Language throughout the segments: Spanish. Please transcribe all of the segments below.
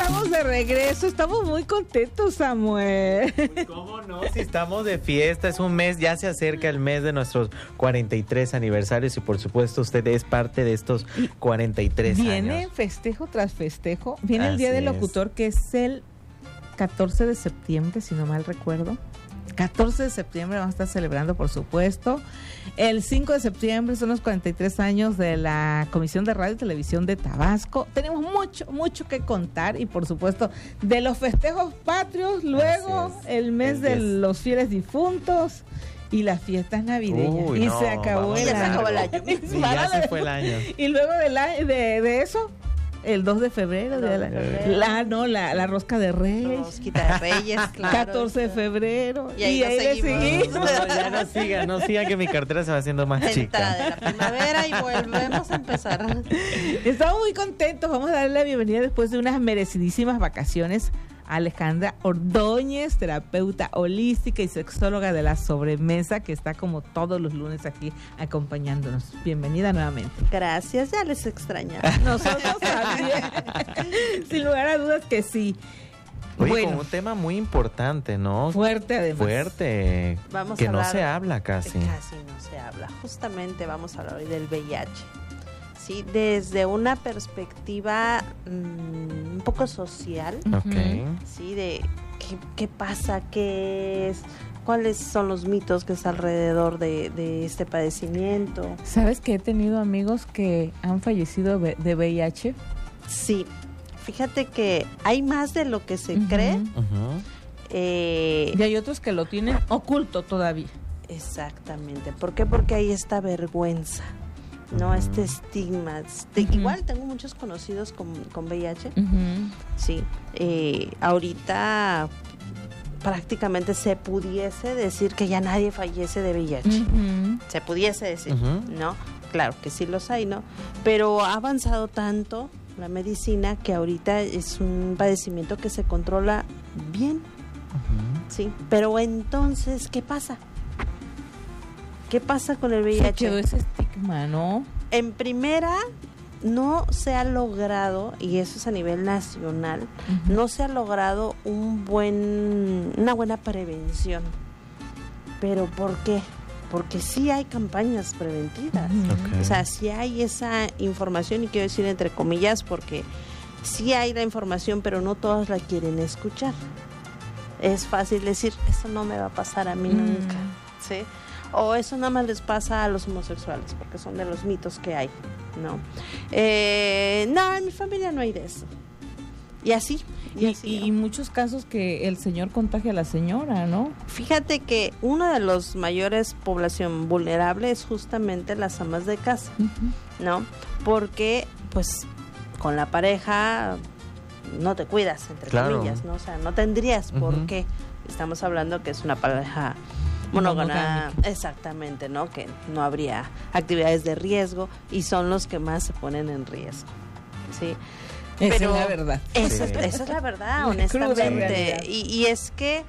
estamos de regreso, estamos muy contentos, Samuel. Pues, ¿cómo no? Si estamos de fiesta, es un mes, ya se acerca el mes de nuestros 43 aniversarios y por supuesto usted es parte de estos 43 años. Viene festejo tras festejo, viene el Así Día del es. Locutor, que es el 14 de septiembre, si no mal recuerdo. 14 de septiembre vamos a estar celebrando, por supuesto. El 5 de septiembre son los 43 años de la Comisión de Radio y Televisión de Tabasco. Tenemos mucho que contar y, por supuesto, de los festejos patrios, luego el mes de los fieles difuntos y las fiestas navideñas. Uy, y no, se acabó el Ya se acabó el año. año. Sí, ya se fue el año. Y luego de eso, el 2 de febrero, El 2 de febrero. la rosca de Reyes. Rosquita de Reyes, claro. 14 de febrero. Y ahí nos le seguimos. No, ya no siga que mi cartera se va haciendo más Entrada chica. de la primavera y volvemos a empezar. Estamos muy contentos. Vamos a darle la bienvenida después de unas merecidísimas vacaciones a Alejandra Ordóñez, terapeuta holística y sexóloga de la sobremesa, que está como todos los lunes aquí acompañándonos. Bienvenida nuevamente. Gracias, ya les extrañaba. Nosotros también. Sin lugar a dudas que sí. Oye, Bueno. con un tema muy importante, ¿no? Fuerte además. Fuerte. Vamos que a no hablar- se habla casi. Casi no se habla. Justamente vamos a hablar hoy del VIH. Sí, desde una perspectiva un poco social, Ok. sí, de qué pasa, qué es, cuáles son los mitos que está alrededor de este padecimiento. ¿Sabes que he tenido amigos que han fallecido de VIH? Sí, fíjate que hay más de lo que se Ujú. cree. Ujú. Y hay otros que lo tienen oculto todavía. Exactamente. ¿Por qué? Porque hay esta vergüenza, ¿no? Este estigma. Ujú. Igual tengo muchos conocidos con VIH. Sí. Ahorita prácticamente se pudiese decir que ya nadie fallece de VIH. Se pudiese decir, Ujú. ¿no? Claro que sí los hay, ¿no? Pero ha avanzado tanto la medicina que ahorita es un padecimiento que se controla bien. Ujú. Sí, pero entonces, ¿qué pasa? ¿Qué pasa con el Se VIH? quedó ese estigma, ¿no? En primera, no se ha logrado, y eso es a nivel nacional, Ujú. no se ha logrado una buena prevención. ¿Pero por qué? Porque sí hay campañas preventivas. Ujú. Ok. O sea, sí hay esa información, y quiero decir entre comillas, porque sí hay la información, pero no todas la quieren escuchar. Es fácil decir, eso no me va a pasar a mí nunca, ¿sí? O eso nada más les pasa a los homosexuales, porque son de los mitos que hay, ¿no? No, en mi familia no hay de eso. Y así. Y muchos casos que el señor contagia a la señora, ¿no? Fíjate que una de los mayores población vulnerable es justamente las amas de casa, ¿no? Porque, pues, con la pareja no te cuidas, entre Claro. comillas, ¿no? O sea, no tendrías por Ujú. qué. Estamos hablando que es una pareja monógama, Monogámica. exactamente, ¿no? Que no habría actividades de riesgo y son los que más se ponen en riesgo, ¿sí? Esa Pero es la verdad. Esa Sí. es la verdad, La cruda honestamente. realidad. Y es que,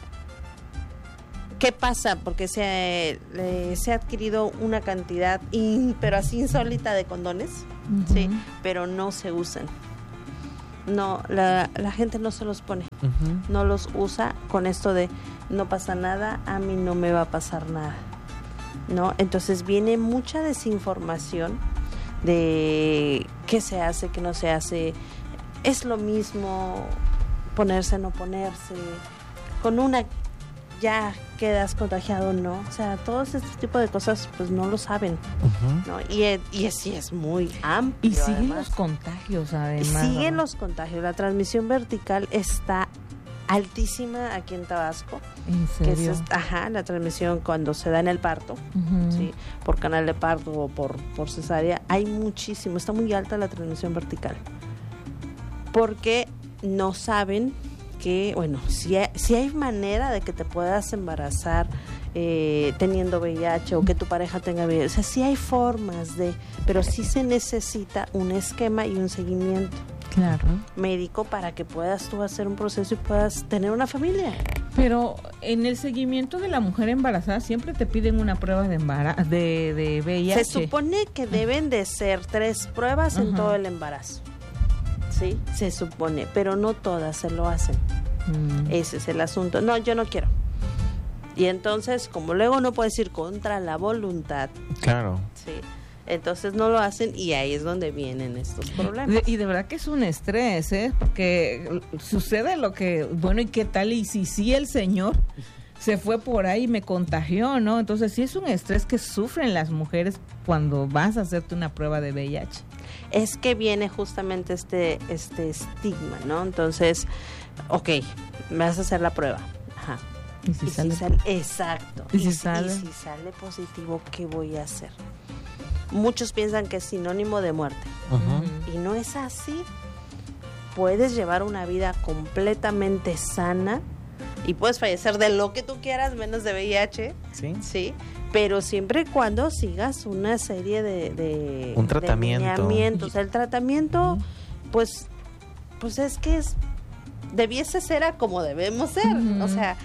¿qué pasa? Porque se ha adquirido una cantidad, pero así insólita, de condones, sí, pero no se usan. No, la gente no se los pone, Ujú. no los usa con esto de no pasa nada, a mí no me va a pasar nada, ¿no? Entonces viene mucha desinformación de qué se hace, qué no se hace. Es lo mismo ponerse, no ponerse. Con una ya quedas contagiado, ¿no? O sea, todos estos tipos de cosas pues no lo saben, Ujú. ¿no? Y sí es muy amplio. Y siguen además. los contagios, además. Siguen ¿no? los contagios. La transmisión vertical está altísima aquí en Tabasco. ¿En Que serio? es, la transmisión cuando se da en el parto, Ujú. ¿sí? Por canal de parto o por cesárea, hay muchísimo, está muy alta la transmisión vertical. Porque no saben que, bueno, si hay manera de que te puedas embarazar teniendo VIH o que tu pareja tenga VIH, o sea, sí hay formas de, pero sí se necesita un esquema y un seguimiento Claro. médico para que puedas tú hacer un proceso y puedas tener una familia. Pero en el seguimiento de la mujer embarazada siempre te piden una prueba de de VIH. Se supone que deben de ser 3 pruebas en Ajá. todo el embarazo. Sí, se supone, pero no todas se lo hacen. Ese es el asunto. No, yo no quiero. Y entonces, como luego no puedes ir contra la voluntad. Claro. Sí. Entonces no lo hacen y ahí es donde vienen estos problemas. Y de verdad que es un estrés, porque sucede lo que, bueno, ¿y qué tal? Y si el señor se fue por ahí y me contagió, ¿no? Entonces sí es un estrés que sufren las mujeres cuando vas a hacerte una prueba de VIH. Es que viene justamente este estigma, ¿no? Entonces, ok, me vas a hacer la prueba. Ajá. ¿Y si sale? Exacto. ¿Y si sale? Y si sale positivo, ¿qué voy a hacer? Muchos piensan que es sinónimo de muerte. Y no es así. Puedes llevar una vida completamente sana y puedes fallecer de lo que tú quieras, menos de VIH. Sí. Pero siempre y cuando sigas una serie de un tratamiento. De lineamientos. El tratamiento, pues es que debiese ser a como debemos ser. O sea,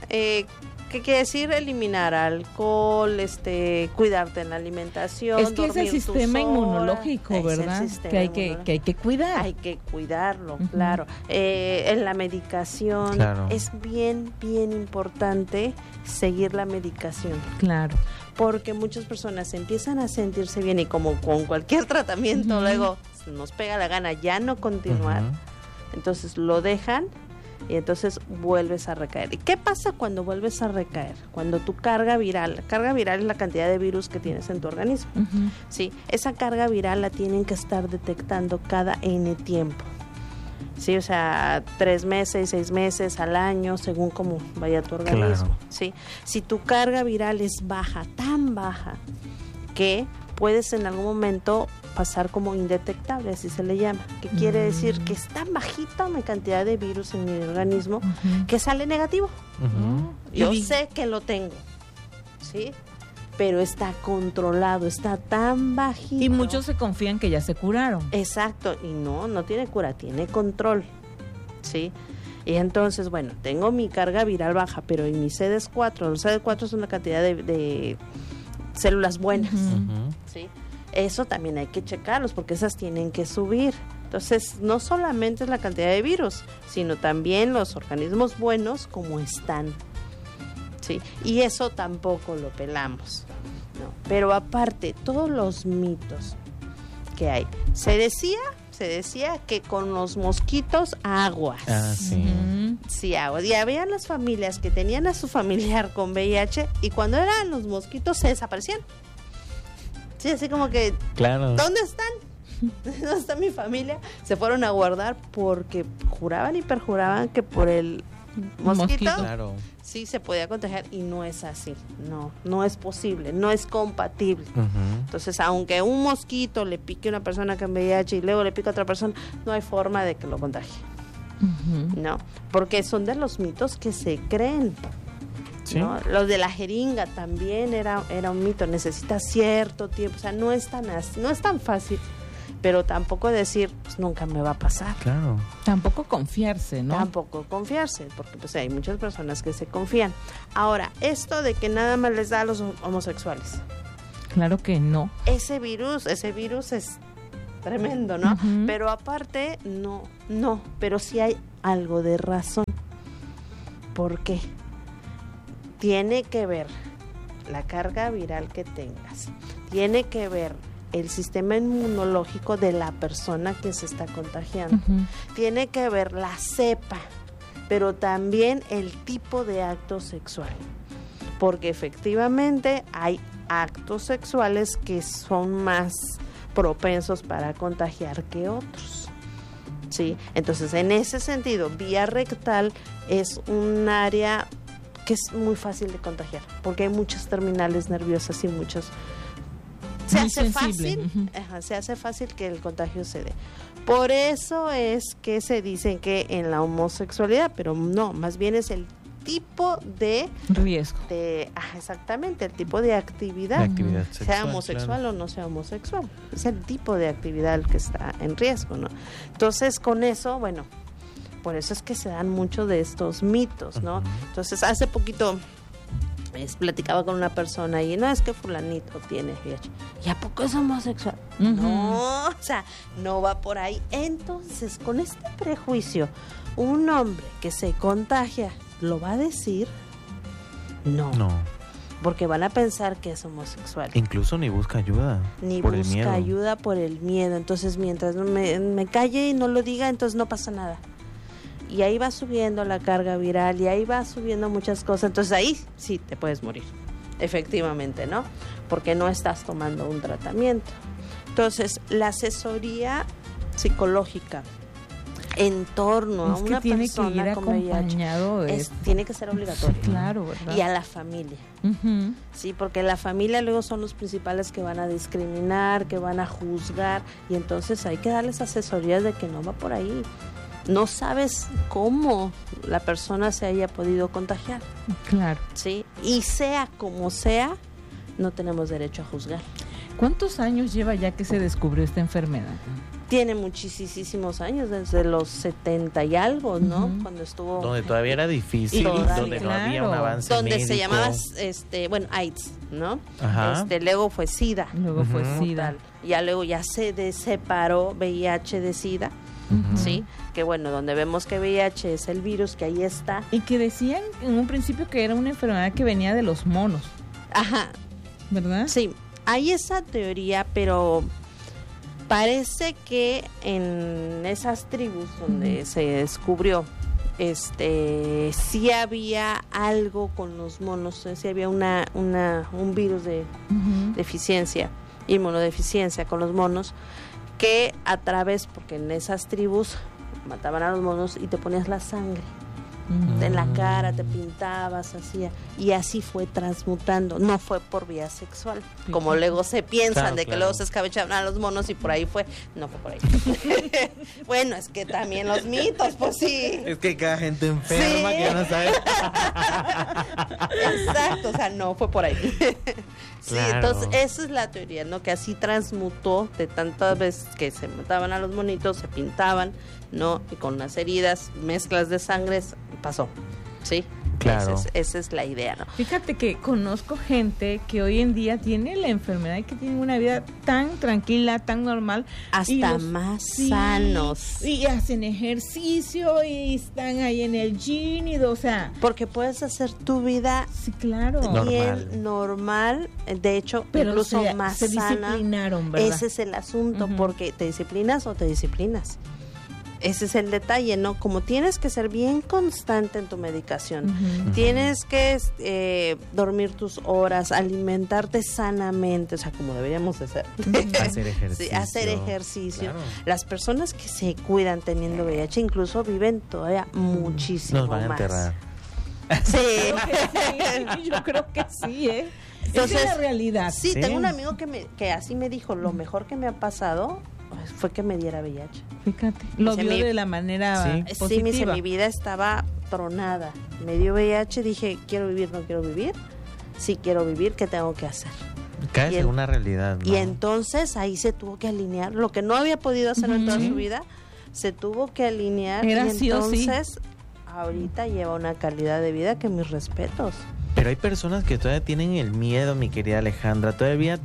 ¿qué quiere decir? Eliminar alcohol, cuidarte en la alimentación. Es que es el sistema inmunológico, ¿verdad? Que hay que cuidar. Hay que cuidarlo, claro. En la medicación, claro. Es bien, bien importante seguir la medicación. Claro. Porque muchas personas empiezan a sentirse bien y como con cualquier tratamiento luego nos pega la gana ya no continuar. Entonces lo dejan. Y entonces vuelves a recaer. ¿Y qué pasa cuando vuelves a recaer? Cuando tu carga viral es la cantidad de virus que tienes en tu organismo. Sí, esa carga viral la tienen que estar detectando cada N tiempo. Sí, o sea, 3 meses, 6 meses al año, según cómo vaya tu organismo. Claro. Sí, si tu carga viral es baja, tan baja, que puedes en algún momento pasar como indetectable, así se le llama, que quiere decir que es tan bajita mi cantidad de virus en mi organismo que sale negativo. Yo sé que lo tengo, ¿sí? Pero está controlado, está tan bajito. Y muchos se confían que ya se curaron. Exacto, y no tiene cura, tiene control, ¿sí? Y entonces, bueno, tengo mi carga viral baja, pero en mi CD4, el CD4 es una cantidad de células buenas, ¿sí? Eso también hay que checarlos porque esas tienen que subir. Entonces, no solamente es la cantidad de virus, sino también los organismos buenos como están, ¿sí? Y eso tampoco lo pelamos, ¿no? Pero aparte, todos los mitos que hay. Se decía que con los mosquitos aguas. Sí, aguas. Y había las familias que tenían a su familiar con VIH y cuando eran los mosquitos se desaparecían. Sí, así como que, claro. ¿Dónde están? ¿Dónde está mi familia? Se fueron a guardar porque juraban y perjuraban que por el mosquito claro. Sí se podía contagiar y no es así. No es posible, no es compatible. Entonces, aunque un mosquito le pique a una persona con VIH y luego le pique a otra persona, no hay forma de que lo contagie. No, porque son de los mitos que se creen. ¿Sí? ¿No? Los de la jeringa también era un mito, necesita cierto tiempo, o sea, no es tan fácil, pero tampoco decir, pues nunca me va a pasar. Claro. Tampoco confiarse, ¿no? Tampoco confiarse, porque pues hay muchas personas que se confían. Ahora, esto de que nada más les da a los homosexuales. Claro que no. Ese virus es tremendo, ¿no? Pero aparte, no, pero sí hay algo de razón. ¿Por qué? Tiene que ver la carga viral que tengas, tiene que ver el sistema inmunológico de la persona que se está contagiando, tiene que ver la cepa, pero también el tipo de acto sexual, porque efectivamente hay actos sexuales que son más propensos para contagiar que otros. ¿Sí? Entonces, en ese sentido, vía rectal es un área que es muy fácil de contagiar, porque hay muchas terminales nerviosas y muchos... Se hace fácil que el contagio se dé. Por eso es que se dicen que en la homosexualidad, pero no, más bien es el tipo de riesgo. Exactamente, el tipo de actividad sexual, sea homosexual, claro, o no sea homosexual. Es el tipo de actividad el que está en riesgo, ¿no? Entonces, con eso, bueno, por eso es que se dan mucho de estos mitos, ¿no? Entonces, hace poquito platicaba con una persona y no, es que fulanito tiene VIH. ¿Y a poco es homosexual? Ujú. No, o sea, no va por ahí. Entonces, con este prejuicio, un hombre que se contagia, ¿lo va a decir? No. Porque van a pensar que es homosexual. Incluso ni busca ayuda. Ni por el busca miedo. ayuda por el miedo. Entonces, mientras me calle y no lo diga, entonces no pasa nada. Y ahí va subiendo la carga viral y ahí va subiendo muchas cosas. Entonces ahí sí te puedes morir, efectivamente, ¿no? Porque no estás tomando un tratamiento. Entonces, la asesoría psicológica en torno a Es que una tiene que ir persona con VIH acompañado de tiene que ser obligatorio. Claro, ¿verdad? Y a la familia. Ujú. Sí, porque la familia luego son los principales que van a discriminar, que van a juzgar, y entonces hay que darles asesorías de que no va por ahí. No sabes cómo la persona se haya podido contagiar, Claro. ¿sí? Y sea como sea, no tenemos derecho a juzgar. ¿Cuántos años lleva ya que se descubrió esta enfermedad? Tiene muchísimos años, desde los 70 y algo, ¿no? Ujú. Cuando estuvo... Donde todavía era difícil, Todavía, donde no había claro. un avance donde médico. se llamaba, bueno, AIDS, ¿no? Ajá. Luego fue SIDA. Luego fue Ujú. SIDA. Tal. Ya luego ya se separó VIH de SIDA, Ujú. ¿sí? Que bueno, donde vemos que VIH es el virus, que ahí está. Y que decían en un principio que era una enfermedad que venía de los monos, Ajá, ¿verdad? sí, hay esa teoría, pero parece que en esas tribus donde Ujú. se descubrió, sí había algo con los monos, sí había un virus de Ujú. deficiencia, inmunodeficiencia con los monos, que a través, porque en esas tribus mataban a los monos y te ponías la sangre Ujú. en la cara, te pintabas, hacía, y así fue transmutando, no fue por vía sexual, como Fíjate. luego se piensan, Claro, de que claro. luego se escabechaban a los monos y por ahí fue, no fue por ahí. Bueno, es que también los mitos, pues sí. Es que cada gente enferma Sí. que ya no sabe. Exacto, o sea, no fue por ahí. Sí, Claro. entonces esa es la teoría, ¿no? Que así transmutó de tantas veces que se mataban a los monitos, se pintaban, ¿no? Y con las heridas, mezclas de sangre, pasó, ¿sí? Claro. Esa es la idea, ¿no? Fíjate que conozco gente que hoy en día tiene la enfermedad y que tiene una vida tan tranquila, tan normal. Hasta y más sí, sanos. Y hacen ejercicio y están ahí en el gym y, o sea, Porque puedes hacer tu vida sí, claro. Normal. bien normal, de hecho, Pero incluso se más se sana. disciplinaron, ¿verdad? Ese es el asunto, Ujú. porque te disciplinas o te disciplinas. Ese es el detalle, ¿no? Como tienes que ser bien constante en tu medicación, Ujú. tienes que dormir tus horas, alimentarte sanamente, o sea, como deberíamos de ser. Hacer ejercicio. Sí, hacer ejercicio. Claro. Las personas que se cuidan teniendo VIH incluso viven todavía muchísimo Nos van a más. enterrar. Sí. Sí, yo creo que sí, ¿eh? Entonces, Esa es la realidad. Sí, Sí. tengo un amigo que así me dijo, lo mejor que me ha pasado fue que me diera VIH. Fíjate, lo Dice, vio mi- de la manera Sí. positiva. Sí, me dice, mi vida estaba tronada. Me dio VIH, dije, quiero vivir, no quiero vivir. Sí quiero vivir, ¿qué tengo que hacer? Caes Y en el- una realidad, ¿no? Y entonces ahí se tuvo que alinear. Lo que no había podido hacer en toda Sí. su vida, se tuvo que alinear. Era y sí o sí. entonces, ahorita lleva una calidad de vida que mis respetos. Pero hay personas que todavía tienen el miedo, mi querida Alejandra. Todavía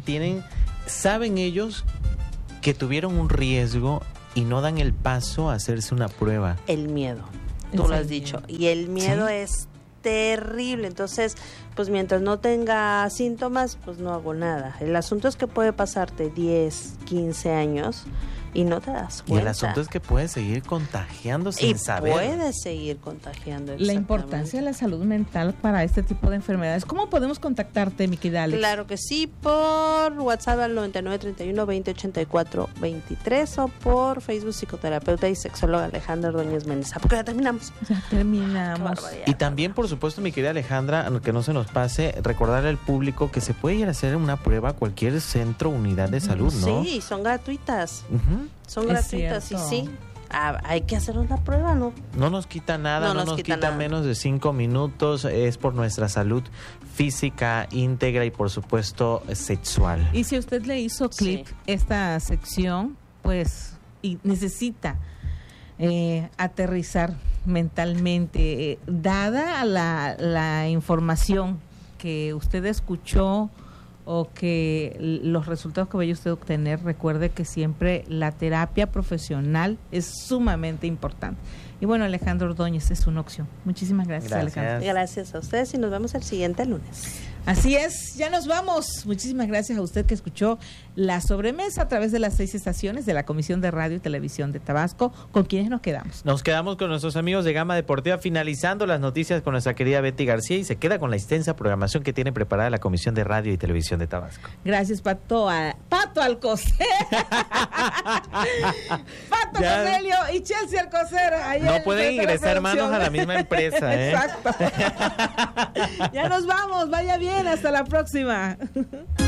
saben ellos que tuvieron un riesgo y no dan el paso a hacerse una prueba. El miedo, Es tú lo el has dicho. miedo. Y el miedo Sí. es terrible. Entonces, pues mientras no tenga síntomas, pues no hago nada. El asunto es que puede pasarte 10, 15 años y no te das Y cuenta. el asunto es que puedes seguir contagiando y sin saber. puedes seguir contagiando. La importancia de la salud mental para este tipo de enfermedades. ¿Cómo podemos contactarte, mi querida Alex? Claro que sí, por WhatsApp al 9931-2084-23 o por Facebook psicoterapeuta y sexóloga Alejandra Ordóñez Méndez. Porque ya terminamos. Ya Qué terminamos. barbaridad. Y también, por supuesto, mi querida Alejandra, que no se nos pase, recordarle al público que se puede ir a hacer una prueba a cualquier centro, unidad de salud, ¿no? Sí, son gratuitas. Ujú. Son Es gratuitas cierto. y sí. Hay que hacer una prueba, ¿no? No nos quita nada, No no nos nos quita quita nada. menos de 5 minutos, es por nuestra salud física, íntegra y por supuesto sexual. Y si usted le hizo clip Sí. esta sección, pues, y necesita aterrizar mentalmente, dada la información que usted escuchó o que los resultados que vaya usted a obtener, recuerde que siempre la terapia profesional es sumamente importante. Y bueno, Alejandra Ordóñez es una opción. Muchísimas gracias, Alejandra. Gracias a ustedes y nos vemos el siguiente lunes. Así es, ya nos vamos. Muchísimas gracias a usted que escuchó La Sobremesa a través de las 6 estaciones de la Comisión de Radio y Televisión de Tabasco. ¿Con quiénes nos quedamos? Nos quedamos con nuestros amigos de Gama Deportiva, finalizando las noticias con nuestra querida Betty García, y se queda con la extensa programación que tiene preparada la Comisión de Radio y Televisión de Tabasco. Gracias, Pato Alcocer. Pato Cornelio y Chelsea Alcocer. No pueden ingresar manos a la misma empresa, ¿eh? Exacto. Ya nos vamos, vaya bien, hasta la próxima.